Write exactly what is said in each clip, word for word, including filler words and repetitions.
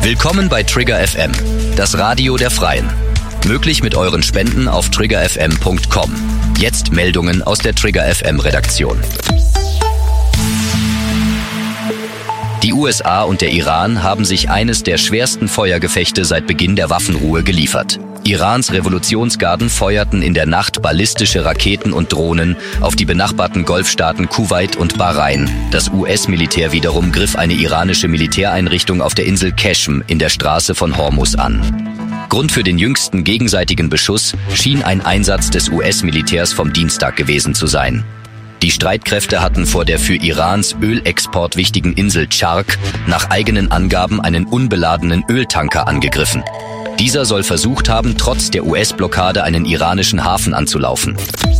Willkommen bei Trigger F M, das Radio der Freien. Möglich mit euren Spenden auf trigger f m punkt com. Jetzt Meldungen aus der Trigger F M Redaktion. Die U S A und der Iran haben sich eines der schwersten Feuergefechte seit Beginn der Waffenruhe geliefert. Irans Revolutionsgarden feuerten in der Nacht ballistische Raketen und Drohnen auf die benachbarten Golfstaaten Kuwait und Bahrain. Das U S-Militär wiederum griff eine iranische Militäreinrichtung auf der Insel Qeshm in der Straße von Hormuz an. Grund für den jüngsten gegenseitigen Beschuss schien ein Einsatz des U S-Militärs vom Dienstag gewesen zu sein. Die Streitkräfte hatten vor der für Irans Ölexport wichtigen Insel Chark nach eigenen Angaben einen unbeladenen Öltanker angegriffen. Dieser soll versucht haben, trotz der U S-Blockade einen iranischen Hafen anzulaufen.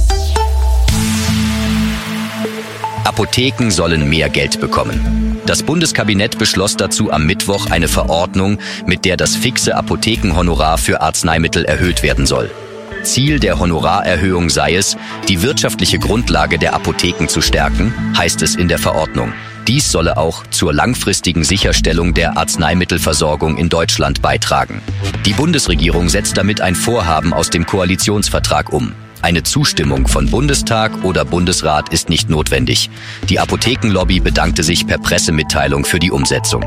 Apotheken sollen mehr Geld bekommen. Das Bundeskabinett beschloss dazu am Mittwoch eine Verordnung, mit der das fixe Apothekenhonorar für Arzneimittel erhöht werden soll. Ziel der Honorarerhöhung sei es, die wirtschaftliche Grundlage der Apotheken zu stärken, heißt es in der Verordnung. Dies solle auch zur langfristigen Sicherstellung der Arzneimittelversorgung in Deutschland beitragen. Die Bundesregierung setzt damit ein Vorhaben aus dem Koalitionsvertrag um. Eine Zustimmung von Bundestag oder Bundesrat ist nicht notwendig. Die Apothekenlobby bedankte sich per Pressemitteilung für die Umsetzung.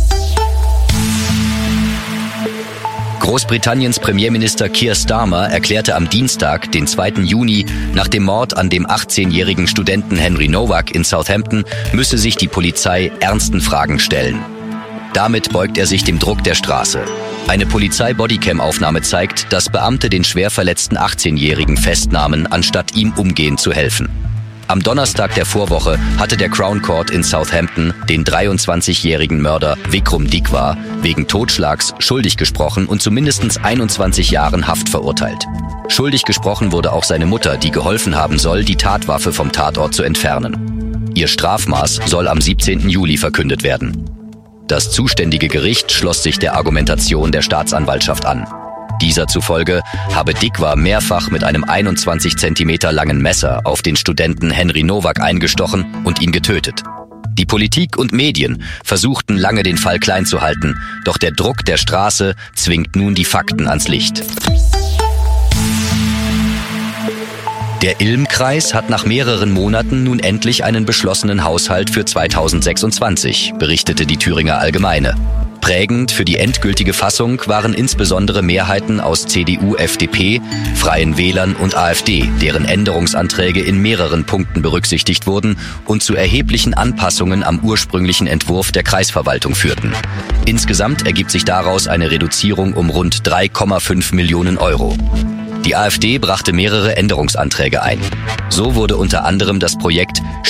Großbritanniens Premierminister Keir Starmer erklärte am Dienstag, den zweiten Juni, nach dem Mord an dem achtzehnjährigen Studenten Henry Nowak in Southampton müsse sich die Polizei ernsten Fragen stellen. Damit beugt er sich dem Druck der Straße. Eine Polizei-Bodycam-Aufnahme zeigt, dass Beamte den schwer verletzten achtzehnjährigen festnahmen, anstatt ihm umgehend zu helfen. Am Donnerstag der Vorwoche hatte der Crown Court in Southampton den dreiundzwanzigjährigen Mörder Vikram Dikwa wegen Totschlags schuldig gesprochen und zu mindestens einundzwanzig Jahren Haft verurteilt. Schuldig gesprochen wurde auch seine Mutter, die geholfen haben soll, die Tatwaffe vom Tatort zu entfernen. Ihr Strafmaß soll am siebzehnten Juli verkündet werden. Das zuständige Gericht schloss sich der Argumentation der Staatsanwaltschaft an. Dieser zufolge habe Dikwa mehrfach mit einem einundzwanzig Zentimeter langen Messer auf den Studenten Henry Nowak eingestochen und ihn getötet. Die Politik und Medien versuchten lange den Fall klein zu halten, doch der Druck der Straße zwingt nun die Fakten ans Licht. Der Ilm-Kreis hat nach mehreren Monaten nun endlich einen beschlossenen Haushalt für zweitausendsechsundzwanzig, berichtete die Thüringer Allgemeine. Prägend für die endgültige Fassung waren insbesondere Mehrheiten aus C D U, F D P, Freien Wählern und AfD, deren Änderungsanträge in mehreren Punkten berücksichtigt wurden und zu erheblichen Anpassungen am ursprünglichen Entwurf der Kreisverwaltung führten. Insgesamt ergibt sich daraus eine Reduzierung um rund drei Komma fünf Millionen Euro. Die AfD brachte mehrere Änderungsanträge ein. So wurde unter anderem das Projekt